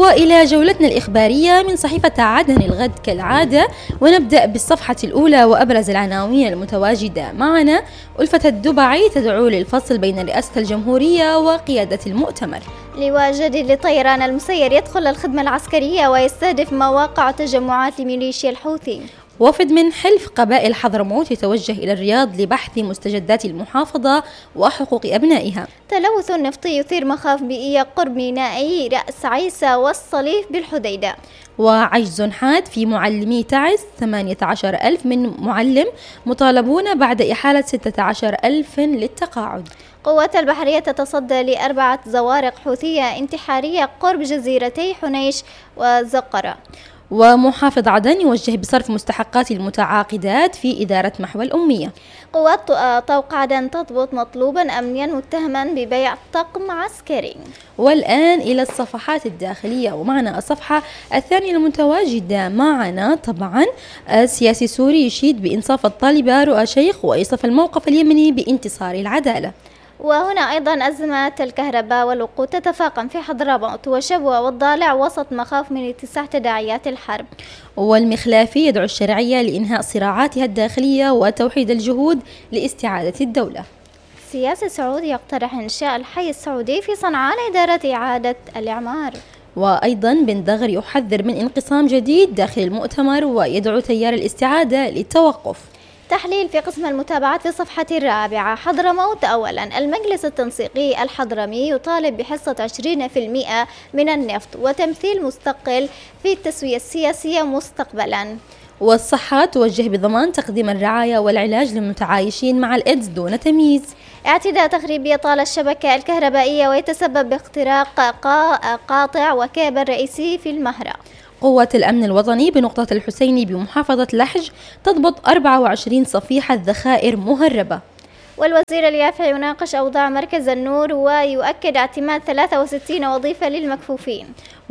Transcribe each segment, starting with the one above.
وإلى جولتنا الإخبارية من صحيفة عدن الغد كالعادة، ونبدأ بالصفحة الأولى وأبرز العناوين المتواجدة معنا. ألفة الدبعي تدعو للفصل بين رئاسة الجمهورية وقيادة المؤتمر. لواء جديد للطيران المسير يدخل الخدمة العسكرية ويستهدف مواقع تجمعات لميليشيا الحوثي. وفد من حلف قبائل حضرموت يتوجه إلى الرياض لبحث مستجدات المحافظة وحقوق أبنائها. تلوث نفطي يثير مخاوف بيئية قرب مينائي رأس عيسى والصليف بالحديدة. وعجز حاد في معلمي تعز، 18,000 من معلم مطالبون بعد إحالة 16,000 للتقاعد. قوات البحرية تتصدى ل4 زوارق حوثية انتحارية قرب جزيرتي حنيش وزقرة. ومحافظ عدن يوجه بصرف مستحقات المتعاقدات في إدارة محو الأمية. قوات طوق عدن تضبط مطلوبا أمنيا متهما ببيع طقم عسكري. والآن إلى الصفحات الداخلية، ومعنا الصفحة الثانية المتواجدة معنا. طبعا السياسي السوري يشيد بإنصاف الطالبة رؤى شيخ ويصف الموقف اليمني بانتصار العدالة. وهنا أيضا أزمات الكهرباء والوقود تتفاقم في حضرموت وشبوة والضالع وسط مخاوف من اتساع تداعيات الحرب. والمخلافي يدعو الشرعية لإنهاء صراعاتها الداخلية وتوحيد الجهود لاستعادة الدولة. سياسي سعودي يقترح إنشاء الحي السعودي في صنعاء لإدارة إعادة الإعمار. وأيضا بن دغر يحذر من انقسام جديد داخل المؤتمر ويدعو تيار الاستعادة للتوقف. تحليل في قسم المتابعات في الصفحة 4. حضرموت أولا، المجلس التنسيقي الحضرمي يطالب بحصة 20% من النفط وتمثيل مستقل في التسوية السياسية مستقبلا. والصحة توجه بضمان تقديم الرعاية والعلاج للمتعايشين مع الإيدز دون تمييز. اعتداء تخريبي يطال الشبكة الكهربائية ويتسبب باختراق قاطع وكابل رئيسي في المهرة. قوة الأمن الوطني بنقطة الحسيني بمحافظة لحج تضبط 24 صفيحة ذخائر مهربة. والوزير اليافع يناقش أوضاع مركز النور ويؤكد اعتماد 63 وظيفة للمكفوفين.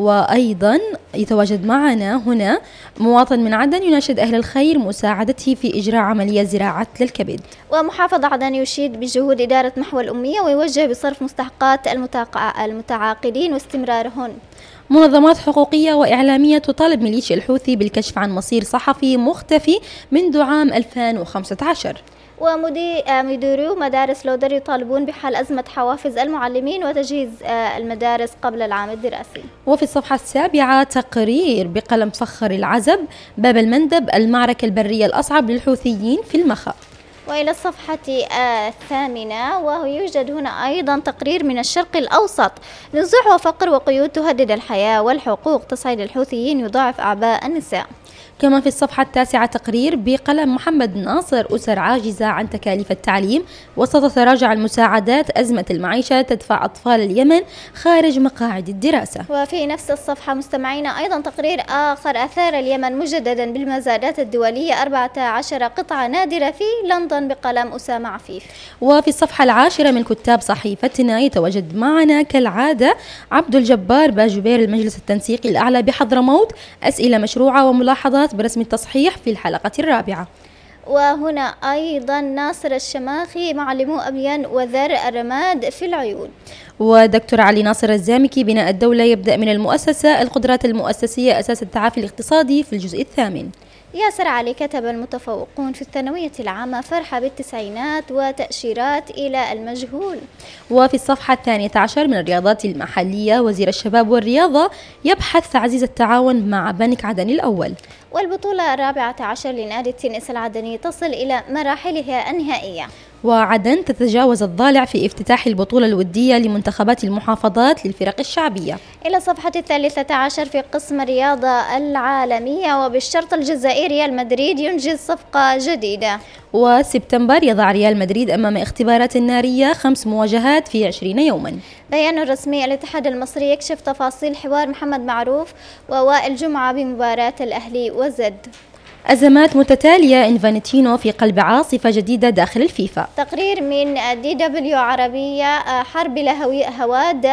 وأيضا يتواجد معنا هنا مواطن من عدن يناشد أهل الخير مساعدته في إجراء عملية زراعة للكبد. ومحافظ عدن يشيد بجهود إدارة محو الأمية ويوجه بصرف مستحقات المتعاقدين واستمرارهن. منظمات حقوقية وإعلامية تطالب ميليشيا الحوثي بالكشف عن مصير صحفي مختفي منذ عام 2015. ومديرو مدارس لودر يطالبون بحل أزمة حوافز المعلمين وتجهيز المدارس قبل العام الدراسي. وفي الصفحة 7 تقرير بقلم فخر العزب، باب المندب المعركة البرية الأصعب للحوثيين في المخا. وإلى الصفحة 8 ويوجد هنا أيضا تقرير من الشرق الأوسط، نزوح وفقر وقيود تهدد الحياة والحقوق، تصعيد الحوثيين يضاعف أعباء النساء. كما في الصفحة 9 تقرير بقلم محمد ناصر، أسر عاجزة عن تكاليف التعليم وسط تراجع المساعدات، أزمة المعيشة تدفع أطفال اليمن خارج مقاعد الدراسة. وفي نفس الصفحة مستمعينا أيضا تقرير آخر، أثار اليمن مجددا بالمزادات الدولية 14 قطعة نادرة في لندن بقلم أسامة عفيف. وفي الصفحة 10 من كتاب صحيفتنا يتواجد معنا كالعادة عبد الجبار باجبير المجلس التنسيقي الأعلى بحضرموت، أسئلة مشروعة وملاحظات برسم التصحيح في الحلقة 4. وهنا أيضا ناصر الشماخي معلمو أبين وذر الرماد في العيون. ودكتور علي ناصر الزامكي بناء الدولة يبدأ من المؤسسة، القدرات المؤسسية أساس التعافي الاقتصادي في الجزء 8. ياسر علي كتب المتفوقون في الثانوية العامة فرحة بالتسعينات وتأشيرات إلى المجهول. وفي الصفحة 12 من الرياضات المحلية، وزير الشباب والرياضة يبحث تعزيز التعاون مع بنك عدن الأول. والبطولة 14 لنادي التنس العدني تصل إلى مراحلها النهائية. وعدن تتجاوز الضالع في افتتاح البطولة الودية لمنتخبات المحافظات للفرق الشعبية. إلى صفحة 13 في قسم الرياضة العالمية، وبالشرط الجزائري ريال مدريد ينجز صفقة جديدة. وسبتمبر يضع ريال مدريد أمام اختبارات نارية 5 مواجهات في 20 يوما. بيان رسمي، الاتحاد المصري يكشف تفاصيل حوار محمد معروف ووائل جمعة بمباراة الأهلي وزد. أزمات متتالية، إنفانتينو في قلب عاصفة جديدة داخل الفيفا. تقرير من DW عربية، حرب بلا هواد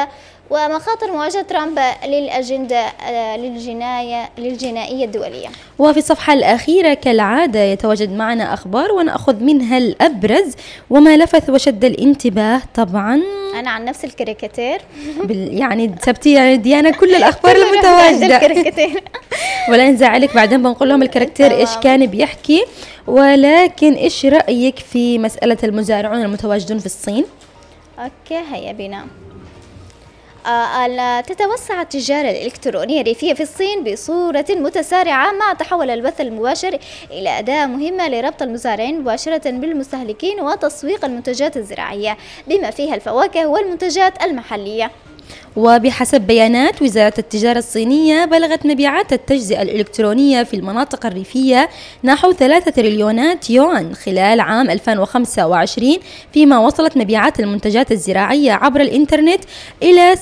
ومخاطر مواجهة ترامب للأجندة للجنائية الدولية. وفي الصفحة الأخيرة كالعادة يتواجد معنا أخبار ونأخذ منها الأبرز وما لفت وشد الانتباه. طبعا أنا عن نفس الكاريكاتير يعني سبتي يعني ديانا كل الأخبار المتواجدة ولا نزعلك بعدين بنقول لهم الكاركتير إيش كان بيحكي. ولكن إيش رأيك في مسألة المزارعون المتواجدون في الصين؟ أوكي هيا بنا. تتوسع التجارة الإلكترونية الريفية في الصين بصورة متسارعة مع تحول البث المباشر إلى أداة مهمة لربط المزارعين مباشرة بالمستهلكين وتسويق المنتجات الزراعية بما فيها الفواكه والمنتجات المحلية. وبحسب بيانات وزارة التجارة الصينية بلغت مبيعات التجزئة الإلكترونية في المناطق الريفية نحو 3 تريليونات يوان خلال عام 2025 فيما وصلت مبيعات المنتجات الزراعية عبر الإنترنت إلى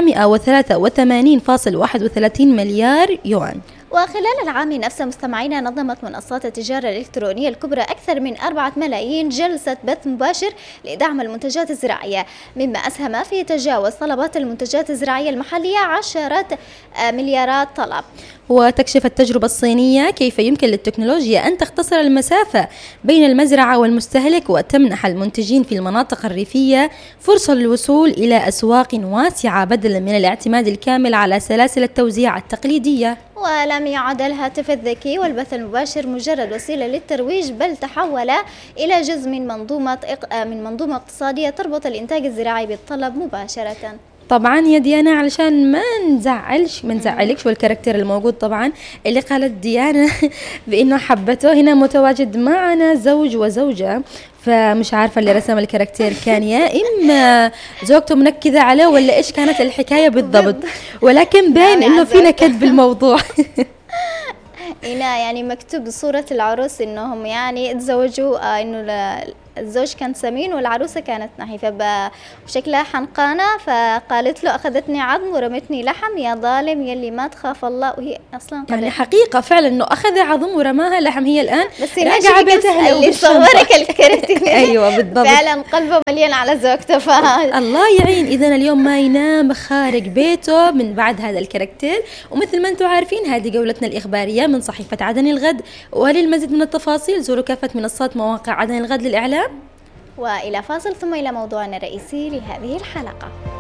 783.31 مليار يوان. وخلال العام نفسه مستمعينا نظمت منصات التجارة الإلكترونية الكبرى أكثر من 4 ملايين جلسة بث مباشر لدعم المنتجات الزراعية مما أسهم في تجاوز طلبات المنتجات الزراعية المحلية 10 مليارات طلب. وتكشف التجربة الصينية كيف يمكن للتكنولوجيا أن تختصر المسافة بين المزرعة والمستهلك وتمنح المنتجين في المناطق الريفية فرصة للوصول إلى أسواق واسعة بدلا من الاعتماد الكامل على سلاسل التوزيع التقليدية. ولم يعد الهاتف الذكي والبث المباشر مجرد وسيلة للترويج بل تحول إلى جزء من منظومة اقتصادية تربط الإنتاج الزراعي بالطلب مباشرة. طبعا يا ديانا علشان ما نزعلكش والكاركتر الموجود طبعا اللي قالت ديانا بانه حبته هنا متواجد معنا زوج وزوجة، فمش عارفة اللي رسم الكاركتير كان يا إما زوجته منكدة عليه ولا إيش كانت الحكاية بالضبط، ولكن باين إنه في نكد بالموضوع. هنا يعني مكتوب بصورة العروس إنهم يعني تزوجوا، إنه الزوج كان سمين والعروسة كانت نحيفة وشكلها حنقانة، فقالت له أخذتني عظم ورمتني لحم يا ظالم يلي ما تخاف الله، وهي أصلا يعني حقيقة فعلا إنه أخذ عظم ورماها لحم. هي الآن بس راجعة بيتها اللي صورك الكاركتير. أيوة بالضبط، فعلا قلبه مليان على زوجته. الله يعين. إذن اليوم ما ينام خارج بيته من بعد هذا الكاركتير. ومثل ما أنتم عارفين هذه جولتنا الإخبارية من صحيفة عدن الغد، وللمزيد من التفاصيل زوروا كافة منصات مواقع عدن الغد للإعلام. وإلى فاصل ثم إلى موضوعنا الرئيسي لهذه الحلقة.